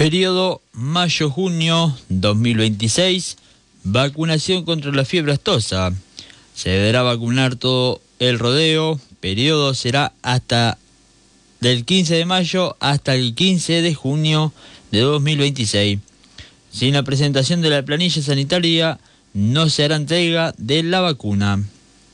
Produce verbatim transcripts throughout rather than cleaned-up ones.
Periodo mayo-junio dos mil veintiséis, vacunación contra la fiebre aftosa. Se deberá vacunar todo el rodeo. Periodo será hasta del quince de mayo hasta el quince de junio de dos mil veintiséis. Sin la presentación de la planilla sanitaria, no se hará entrega de la vacuna.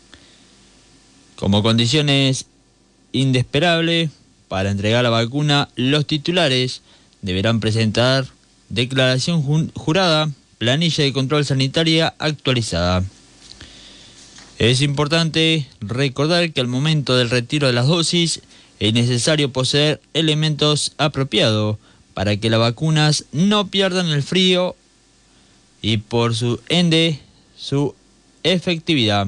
Como condiciones indesperables para entregar la vacuna, los titulares deberán presentar declaración jurada, planilla de control sanitaria actualizada. Es importante recordar que al momento del retiro de las dosis es necesario poseer elementos apropiados para que las vacunas no pierdan el frío y por su ende su efectividad.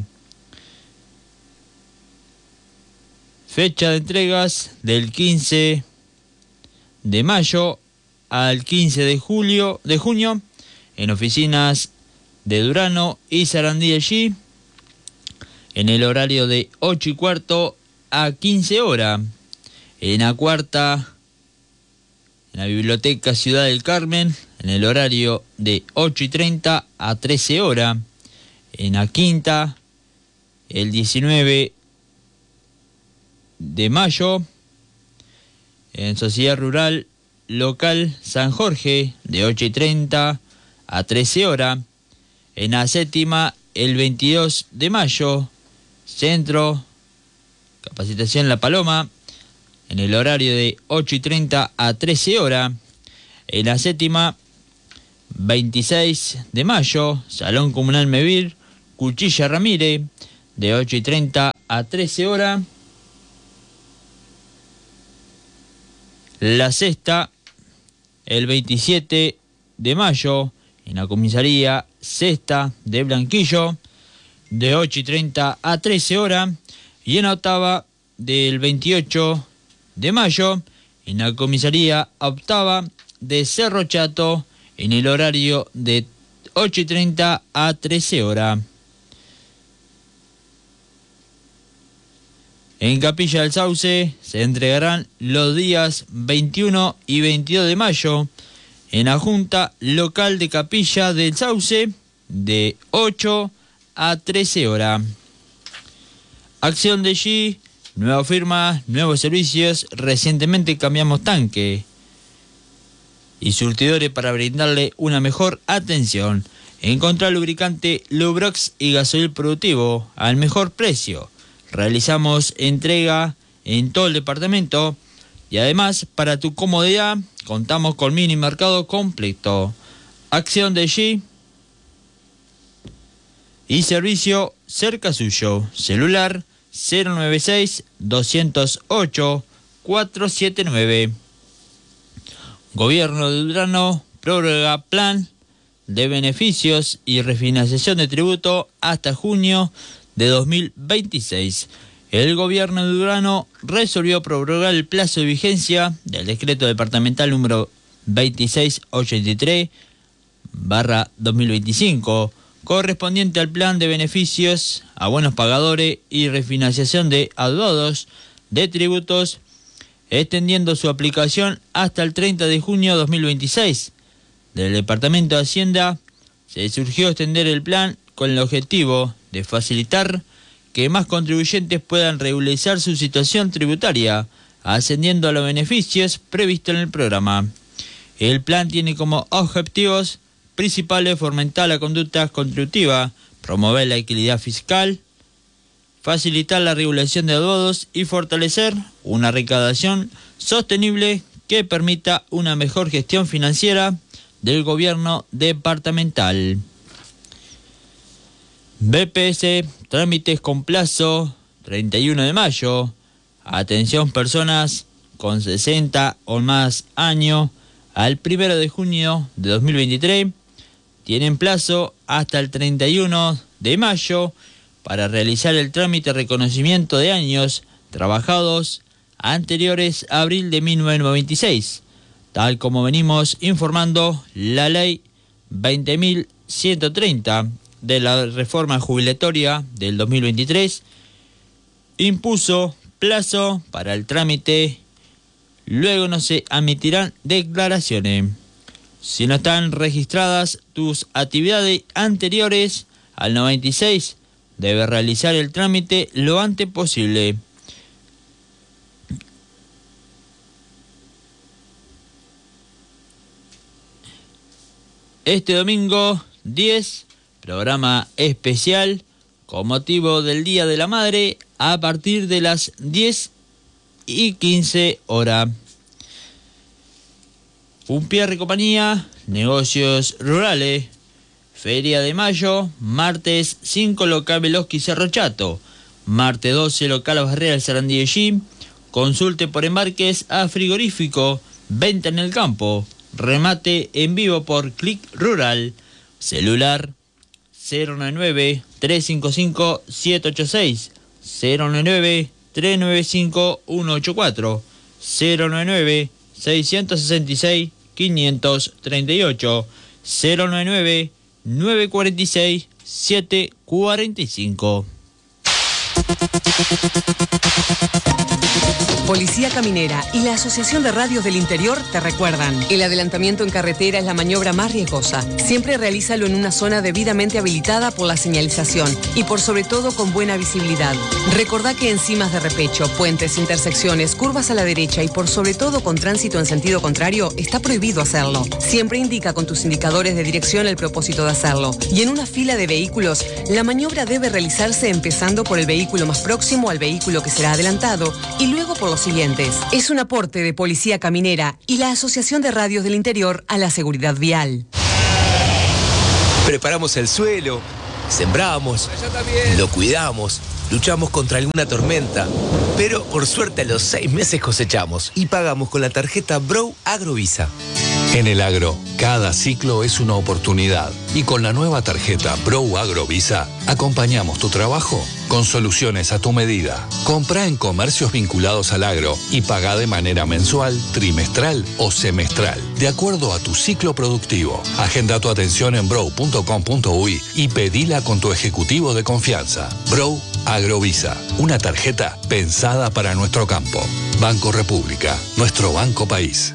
Fecha de entregas del quince de mayo al quince de julio de junio en oficinas de Durano y Sarandí allí en el horario de ocho y cuarto a quince horas. En la cuarta, en la Biblioteca Ciudad del Carmen, en el horario de ocho y treinta a trece horas. En la quinta, el diecinueve de mayo, en Sociedad Rural Local San Jorge, de ocho y treinta a trece horas. En la séptima, el veintidós de mayo, Centro Capacitación La Paloma, en el horario de ocho y treinta a trece horas. En la séptima, veintiséis de mayo, Salón Comunal Mevir, Cuchilla Ramírez, de ocho y treinta a trece horas. La sexta, el veintisiete de mayo, en la comisaría Sexta de Blanquillo, de ocho y treinta a trece horas. Y en la octava, del veintiocho de mayo, en la comisaría octava de Cerro Chato, en el horario de ocho y treinta a trece horas. En Capilla del Sauce se entregarán los días veintiuno y veintidós de mayo en la Junta Local de Capilla del Sauce de ocho a trece horas. Acción de G, nueva firma, nuevos servicios, recientemente cambiamos tanque y surtidores para brindarle una mejor atención. Encontrar lubricante Lubrox y gasoil productivo al mejor precio. Realizamos entrega en todo el departamento y además, para tu comodidad, contamos con mini mercado completo. Acción de G y servicio cerca suyo. Celular cero nueve seis, dos cero ocho, cuatro siete nueve. Gobierno de Durano prórroga plan de beneficios y refinanciación de tributo hasta junio de dos mil veintiséis. El gobierno de Durano resolvió prorrogar el plazo de vigencia del decreto departamental número veintiséis ochenta y tres barra dos mil veinticinco, correspondiente al plan de beneficios a buenos pagadores y refinanciación de adeudos de tributos, extendiendo su aplicación hasta el treinta de junio de dos mil veintiséis. Del Departamento de Hacienda se surgió extender el plan con el objetivo de facilitar que más contribuyentes puedan regularizar su situación tributaria, ascendiendo a los beneficios previstos en el programa. El plan tiene como objetivos principales fomentar la conducta contributiva, promover la equidad fiscal, facilitar la regulación de adeudos y fortalecer una recaudación sostenible que permita una mejor gestión financiera del gobierno departamental. B P S, trámites con plazo treinta y uno de mayo. Atención personas con sesenta o más años al primero de junio de dos mil veintitrés. Tienen plazo hasta el treinta y uno de mayo para realizar el trámite de reconocimiento de años trabajados anteriores a abril de mil novecientos noventa y seis. Tal como venimos informando, la ley veinte mil ciento treinta de la reforma jubilatoria del dos mil veintitrés impuso plazo para el trámite, luego no se admitirán declaraciones. Si no están registradas tus actividades anteriores al noventa y seis, debes realizar el trámite lo antes posible. Este domingo diez, programa especial con motivo del Día de la Madre a partir de las diez y quince horas. Umpierre y compañía, negocios rurales, Feria de Mayo, martes cinco, local Veloski Cerro Chato, martes doce, local Barrera Sarandí de Jim, consulte por embarques a frigorífico, venta en el campo, remate en vivo por Click Rural, celular cero nueve nueve, tres cinco cinco, siete ocho seis, cero nueve nueve, tres nueve cinco, uno ocho cuatro, cero nueve nueve, seiscientos sesenta y seis, quinientos treinta y ocho, cero nueve nueve, nueve cuarenta y seis, siete cuarenta y cinco. Policía Caminera y la Asociación de Radios del Interior te recuerdan: el adelantamiento en carretera es la maniobra más riesgosa. Siempre realízalo en una zona debidamente habilitada por la señalización y por sobre todo con buena visibilidad. Recordá que en cimas de repecho, puentes, intersecciones, curvas a la derecha y por sobre todo con tránsito en sentido contrario, está prohibido hacerlo. Siempre indica con tus indicadores de dirección el propósito de hacerlo. Y en una fila de vehículos, la maniobra debe realizarse empezando por el vehículo más próximo al vehículo que será adelantado y luego por los siguientes. Es un aporte de Policía Caminera y la Asociación de Radios del Interior a la seguridad vial. Preparamos el suelo, sembramos, lo cuidamos, luchamos contra alguna tormenta, pero por suerte a los seis meses cosechamos y pagamos con la tarjeta Brow Agrovisa. En el agro, cada ciclo es una oportunidad y con la nueva tarjeta Brow Agrovisa acompañamos tu trabajo con soluciones a tu medida. Compra en comercios vinculados al agro y paga de manera mensual, trimestral o semestral, de acuerdo a tu ciclo productivo. Agenda tu atención en brow punto com punto uy y pedila con tu ejecutivo de confianza. Brow Agrovisa, una tarjeta pensada para nuestro campo. Banco República, nuestro banco país.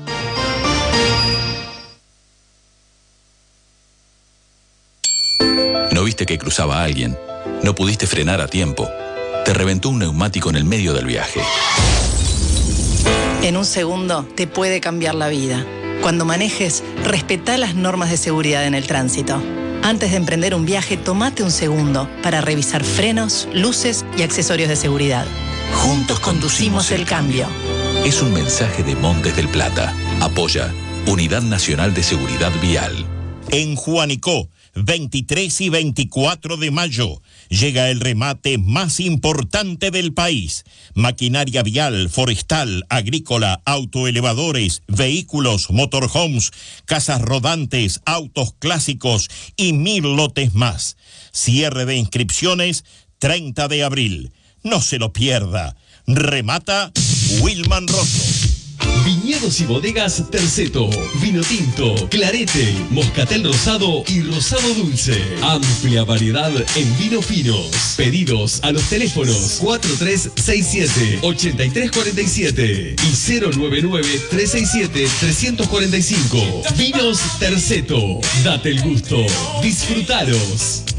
¿No viste que cruzaba a alguien? ¿No pudiste frenar a tiempo? Te reventó un neumático en el medio del viaje. En un segundo te puede cambiar la vida. Cuando manejes, respetá las normas de seguridad en el tránsito. Antes de emprender un viaje, tomate un segundo para revisar frenos, luces y accesorios de seguridad. Juntos conducimos el cambio. Es un mensaje de Montes del Plata. Apoya Unidad Nacional de Seguridad Vial. En Juanico, veintitrés y veinticuatro de mayo, llega el remate más importante del país. Maquinaria vial, forestal, agrícola, autoelevadores, vehículos, motorhomes, casas rodantes, autos clásicos y mil lotes más. Cierre de inscripciones, treinta de abril. No se lo pierda. Remata Wilman Rosso. Viñedos y bodegas Terceto, vino tinto, clarete, moscatel rosado y rosado dulce. Amplia variedad en vinos finos. Pedidos a los teléfonos cuatro tres seis siete, ocho tres cuatro siete y cero nueve nueve, tres seis siete, tres cuatro cinco. Vinos Terceto, date el gusto, disfrutalos.